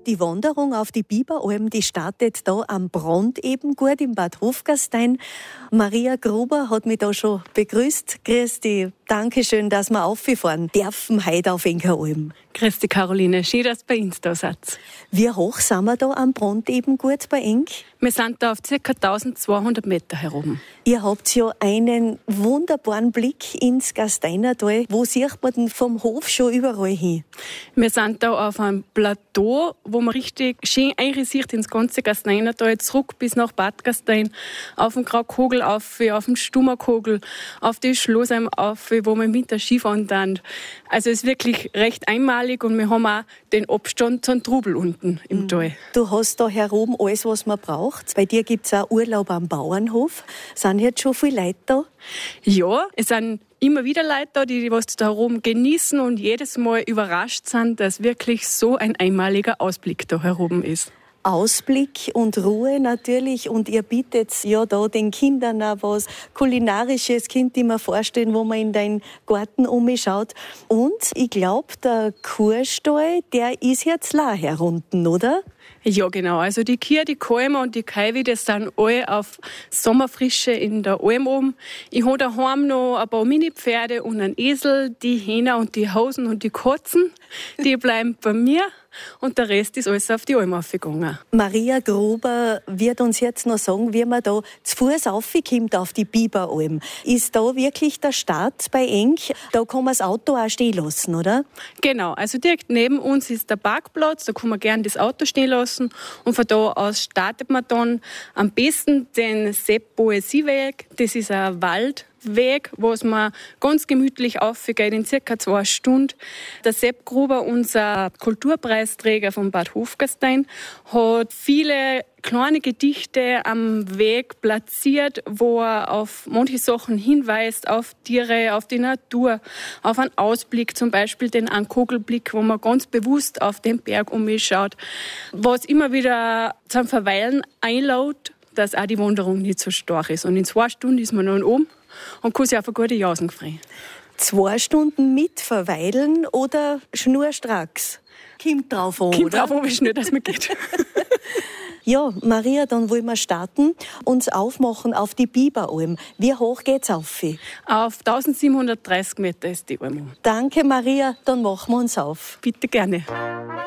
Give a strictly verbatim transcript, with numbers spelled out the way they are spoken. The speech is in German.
Die Wanderung auf die Biberalm, die startet da am Brandebengut im Bad Hofgastein. Maria Gruber hat mich da schon begrüßt. Grüß dich. Dankeschön, dass wir aufgefahren dürfen heute auf Enkeralm. Grüß dich, Caroline. Schön, dass ihr bei uns da seid. Wie hoch sind wir da am Brandebengut bei Enk? Wir sind da auf ca. eintausendzweihundert Meter herum. Ihr habt ja einen wunderbaren Blick ins Gasteinertal. Wo sieht man denn vom Hof schon überall hin? Wir sind da auf einem Plateau, wo man richtig schön einrisiert ins ganze Gasteinertal, zurück bis nach Bad Gastein, auf dem Graukogel auf, auf dem Stummerkogel, auf die Schlossheim auf, wo man im Winter Skifahren kann. Also es ist wirklich recht einmalig und wir haben auch den Abstand zum Trubel unten im mhm. Tal. Du hast da herum alles, was man braucht. Bei dir gibt es auch Urlaub am Bauernhof. Sind jetzt schon viele Leute da? Ja, es sind immer wieder Leute da, die was da herum genießen und jedes Mal überrascht sind, dass wirklich so ein einmaliger Ausblick da herum ist. Ausblick und Ruhe natürlich, und ihr bietet ja da den Kindern auch was Kulinarisches, könnt ihr mir vorstellen, wo man in deinen Garten umschaut. Und ich glaube, der Kuhstall, der ist jetzt leer herunten, oder? Ja, genau. Also die Kühe, die Kalmer und die Kälber, das sind alle auf Sommerfrische in der Alm oben. Ich habe daheim noch ein paar Mini-Pferde und einen Esel. Die Hähner und die Hasen und die Katzen, die bleiben bei mir. Und der Rest ist alles auf die Alm aufgegangen. Maria Gruber wird uns jetzt noch sagen, wie man da zu Fuß raufkommt auf die Biberalm. Ist da wirklich der Start bei Enk? Da kann man das Auto auch stehen lassen, oder? Genau, also direkt neben uns ist der Parkplatz, da kann man gerne das Auto stehen lassen. Und von da aus startet man dann am besten den Sepp-Poesieweg. Das ist ein Wald. Weg, wo man ganz gemütlich aufgeht in circa zwei Stunden. Der Sepp Gruber, unser Kulturpreisträger von Bad Hofgastein, hat viele kleine Gedichte am Weg platziert, wo er auf manche Sachen hinweist, auf Tiere, auf die Natur, auf einen Ausblick, zum Beispiel den Ankogelblick, wo man ganz bewusst auf den Berg umschaut, was immer wieder zum Verweilen einlädt, dass auch die Wanderung nicht so stark ist. Und in zwei Stunden ist man dann oben und kann sich auf eine gute Jausen freuen. Zwei Stunden mit verweilen oder schnurstracks? Kommt drauf an, Kommt oder? drauf an, wie schnell das man geht. Ja, Maria, dann wollen wir starten, uns aufmachen auf die Biberalm. Wie hoch geht's auf? Auf eintausendsiebenhundertdreißig Meter ist die Alm. Danke, Maria, dann machen wir uns auf. Bitte gerne.